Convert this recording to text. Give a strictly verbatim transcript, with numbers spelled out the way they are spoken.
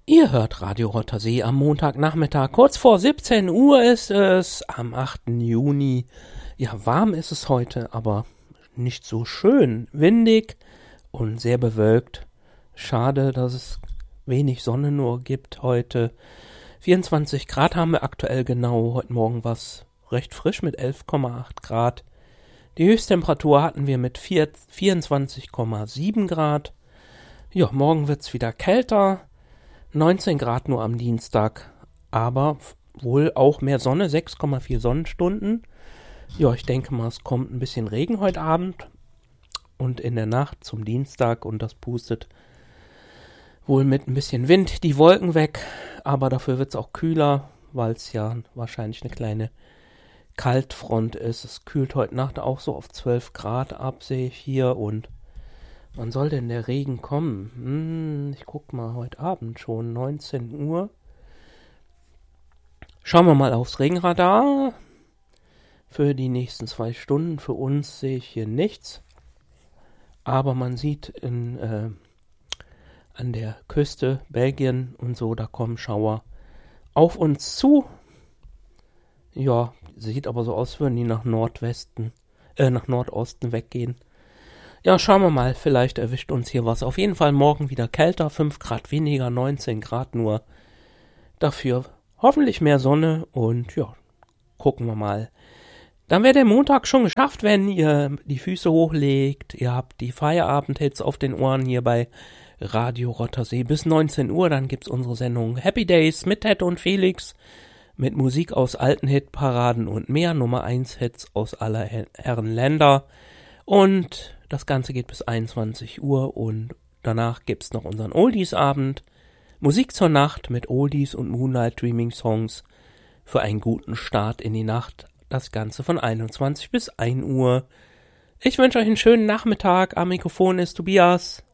Ihr hört Radio Rottersee am Montagnachmittag. Kurz vor siebzehn Uhr ist es, am achten Juni. Ja, warm ist es heute, aber nicht so schön. Windig und sehr bewölkt. Schade, dass es wenig Sonne nur gibt heute. vierundzwanzig Grad haben wir aktuell genau. Heute Morgen war es recht frisch mit elf Komma acht Grad. Die Höchsttemperatur hatten wir mit vierundzwanzig Komma sieben Grad. Ja, morgen wird es wieder kälter. neunzehn Grad nur am Dienstag, aber wohl auch mehr Sonne, sechs Komma vier Sonnenstunden. Ja, ich denke mal, es kommt ein bisschen Regen heute Abend und in der Nacht zum Dienstag und das pustet wohl mit ein bisschen Wind die Wolken weg, aber dafür wird es auch kühler, weil es ja wahrscheinlich eine kleine Kaltfront ist. Es kühlt heute Nacht auch so auf zwölf Grad ab, sehe ich hier. Und wann soll denn der Regen kommen? Hm, ich guck mal, heute Abend schon, neunzehn Uhr. Schauen wir mal aufs Regenradar. Für die nächsten zwei Stunden, für uns sehe ich hier nichts. Aber man sieht in, äh, an der Küste, Belgien und so, da kommen Schauer auf uns zu. Ja, sieht aber so aus, würden die nach Nordwesten, äh, nach Nordosten weggehen. Ja, schauen wir mal, vielleicht erwischt uns hier was. Auf jeden Fall morgen wieder kälter, fünf Grad weniger, neunzehn Grad nur. Dafür hoffentlich mehr Sonne und ja, gucken wir mal. Dann wäre der Montag schon geschafft, wenn ihr die Füße hochlegt. Ihr habt die Feierabendhits auf den Ohren hier bei Radio Rottersee bis neunzehn Uhr. Dann gibt's unsere Sendung Happy Days mit Ted und Felix. Mit Musik aus alten Hitparaden und mehr, Nummer eins Hits aus aller Herren Länder. Und das Ganze geht bis einundzwanzig Uhr und danach gibt's noch unseren Oldies-Abend. Musik zur Nacht mit Oldies und Moonlight Dreaming Songs für einen guten Start in die Nacht. Das Ganze von einundzwanzig bis ein Uhr. Ich wünsche euch einen schönen Nachmittag. Am Mikrofon ist Tobias.